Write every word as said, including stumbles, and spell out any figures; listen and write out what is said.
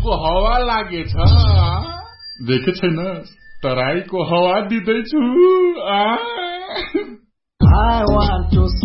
तराईको हावा लागेछ देखे छैन तराईको हावा दिदैछु I want to